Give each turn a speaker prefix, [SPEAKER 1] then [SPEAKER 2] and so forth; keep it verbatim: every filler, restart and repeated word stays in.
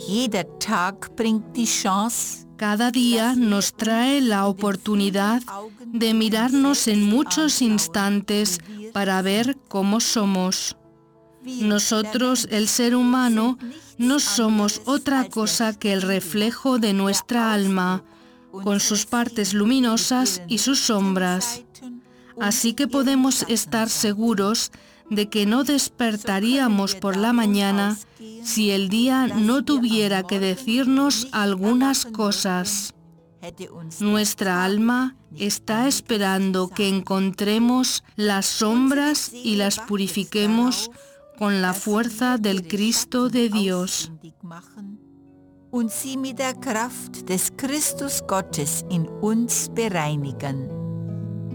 [SPEAKER 1] Jeder Tag bringt die Chance,
[SPEAKER 2] Cada día nos trae la oportunidad de mirarnos en muchos instantes para ver cómo somos. Nosotros, el ser humano, no somos otra cosa que el reflejo de nuestra alma, con sus partes luminosas y sus sombras. Así que podemos estar seguros de que no despertaríamos por la mañana si el día no tuviera que decirnos algunas cosas. Nuestra alma está esperando que encontremos las sombras y las purifiquemos con la fuerza del Cristo de Dios.
[SPEAKER 1] und sie mit der Kraft des Christus Gottes in uns bereinigen.